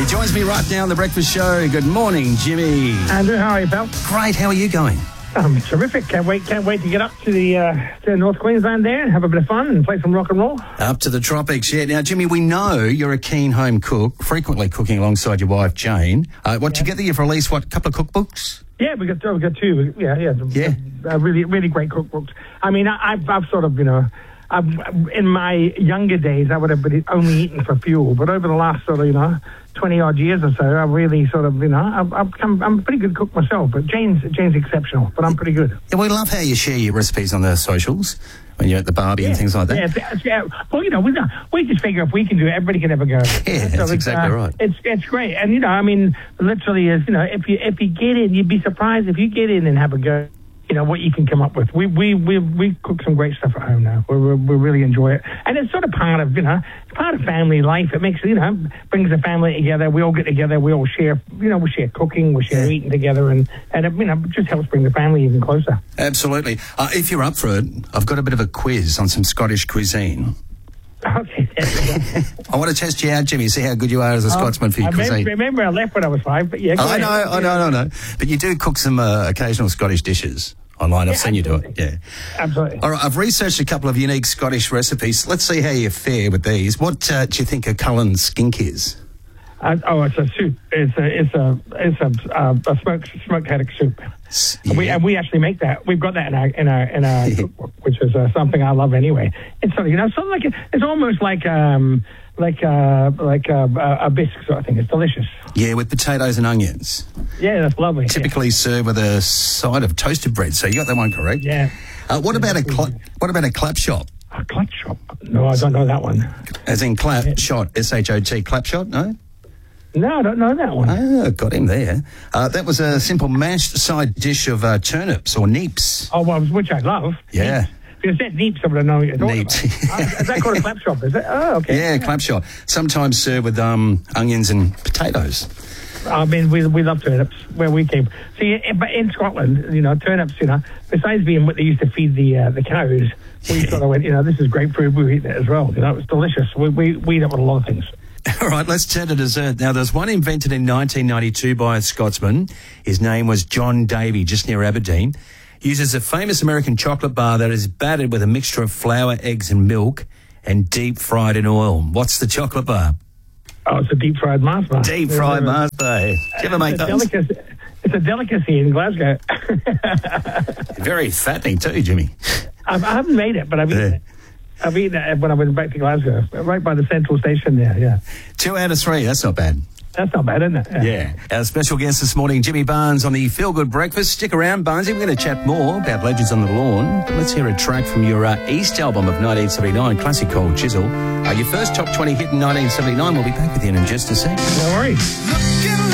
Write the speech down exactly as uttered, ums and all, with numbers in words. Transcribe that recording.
He joins me right now on The Breakfast Show. Good morning, Jimmy. Andrew, how are you, pal? Great. How are you going? Um, terrific. Can't wait Can't wait to get up to the uh, to North Queensland there and have a bit of fun and play some rock and roll. Up to the tropics, yeah. Now, Jimmy, we know you're a keen home cook, frequently cooking alongside your wife, Jane. Uh, what, Yeah. together you've released, what, a couple of cookbooks? Yeah, we got we got two. Yeah, yeah. Yeah. Uh, really, really great cookbooks. I mean, I, I've, I've sort of, you know, I've, in my younger days, I would have been only eaten for fuel. But over the last sort of, you know, twenty odd years or so, I've really sort of, you know, I've, I've come, I'm a pretty good cook myself. But Jane's Jane's exceptional. But I'm pretty good. Yeah, we love how you share your recipes on the socials when you're at the barbie Yeah, and things like that. Yeah, it's- yeah. Well, you know, we, we just figure if we can do it, everybody can have a go. Yeah, that's it's, exactly uh, right. It's it's great, and you know, I mean, literally, is you know, if you if you get in, you'd be surprised if you get in and have a go. You know what you can come up with. We we we we cook some great stuff at home now. We we, we really enjoy it, and it's sort of part of you know, it's part of family life. It makes you know brings the family together. We all get together. We all share. You know, we share cooking. We share Yeah. eating together, and and it, you know, it just helps bring the family even closer. Absolutely. Uh, if you're up for it, I've got a bit of a quiz on some Scottish cuisine. Okay. I want to test you out, Jimmy, see how good you are as a Scotsman for your I cuisine. remember, remember I left when I was five, but yeah. go I know, ahead. I know, I know. But you do cook some uh, occasional Scottish dishes online. I've Yeah, seen you do it. absolutely. Yeah. Absolutely. All right, I've researched a couple of unique Scottish recipes. Let's see how you fare with these. What uh, do you think a Cullen skink is? Uh, oh, it's a soup. It's a it's a it's a, uh, a smoked smoked haddock soup. S- And we yeah. and we actually make that. We've got that in our in our in our cookbook, which is uh, something I love anyway. It's sort of, you know, something like it's almost like um like uh like uh, a, a bisque sort of thing. It's delicious. Yeah, with potatoes and onions. Yeah, that's lovely. Typically served with a side of toasted bread. So you got that one correct. Yeah. Uh, what about a cla- what about a clap shot? A clutch shop. No, I don't know that one. As in clap Yeah. shot, S H O T, clap shot? No. No, I don't know that one. Oh, got him there. Uh, that was a simple mashed side dish of uh, turnips or neeps. Oh, well, which I love. Yeah. If you said neeps, I would have known what you're talking Neeps. about. Oh, is that called a clap shop? Is it? Oh, okay. Yeah, clap shot. Sometimes served with um, onions and potatoes. I mean, we we love turnips where we came. See, in- but in Scotland, you know, turnips, you know, besides being what they used to feed the uh, the cows, we sort of went, you know, this is great food. We eat that as well. You know, it's delicious. We we, we eat it with a lot of things. All right, let's turn to dessert. Now, there's one invented in nineteen ninety-two by a Scotsman. His name was John Davy, just near Aberdeen. He uses a famous American chocolate bar that is battered with a mixture of flour, eggs and milk and deep fried in oil. What's the chocolate bar? Oh, it's a deep fried Mars bar. Deep fried Mars bar. Do you ever make it's a those? delicacy. It's a delicacy in Glasgow. Very fattening too, Jimmy. I've, I haven't made it, but I've eaten Yeah. it. I've eaten it when I went back to Glasgow, right by the central station there. Yeah, Two out of three, that's not bad. that's not bad, isn't it? Yeah. Our special guest this morning, Jimmy Barnes, on the Feel Good Breakfast. Stick around, Barnesy. We're going to chat more about Legends on the Lawn. But let's hear a track from your uh, East album of nineteen seventy-nine, classic called Chisel. Uh, your first top twenty hit in nineteen seventy-nine. We'll be back with you in just a sec. No worries. Looking